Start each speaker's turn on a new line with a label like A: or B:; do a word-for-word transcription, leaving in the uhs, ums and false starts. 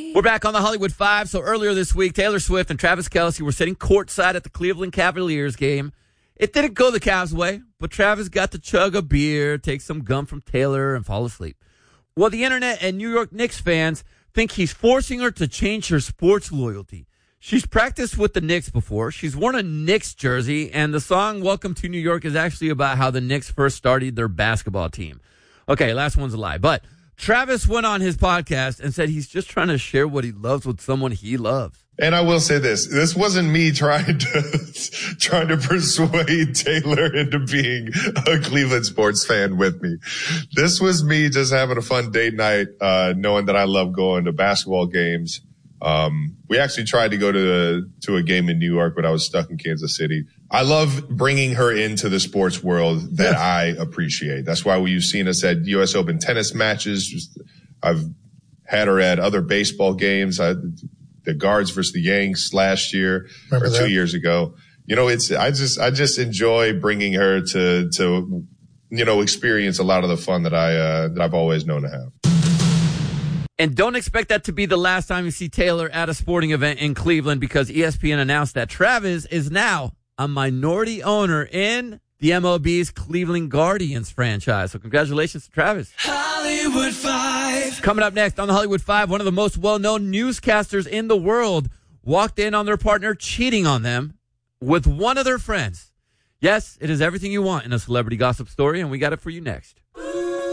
A: We're back on the Hollywood Five. So earlier this week, Taylor Swift and Travis Kelce were sitting courtside at the Cleveland Cavaliers game. It didn't go the Cavs' way, but Travis got to chug a beer, take some gum from Taylor, and fall asleep. Well, the internet and New York Knicks fans think he's forcing her to change her sports loyalty. She's practiced with the Knicks before. She's worn a Knicks jersey, and the song Welcome to New York is actually about how the Knicks first started their basketball team. Okay, last one's a lie. But Travis went on his podcast and said he's just trying to share what he loves with someone he loves.
B: And I will say this, this wasn't me trying to, trying to persuade Taylor into being a Cleveland sports fan with me. This was me just having a fun date night, uh, knowing that I love going to basketball games. Um, we actually tried to go to, to a game in New York, but I was stuck in Kansas City. I love bringing her into the sports world that yes. I appreciate. That's why you've seen us at U S Open tennis matches. I've had her at other baseball games. I, the Guards versus the Yanks last year Remember or two that? years ago. You know, it's, I just, I just enjoy bringing her to, to, you know, experience a lot of the fun that I, uh, that I've always known to have.
A: And don't expect that to be the last time you see Taylor at a sporting event in Cleveland, because E S P N announced that Travis is now a minority owner in the M L B's Cleveland Guardians franchise. So congratulations to Travis.
C: Hollywood Five.
A: Coming up next on the Hollywood Five, one of the most well-known newscasters in the world walked in on their partner cheating on them with one of their friends. Yes, it is everything you want in a celebrity gossip story, and we got it for you next.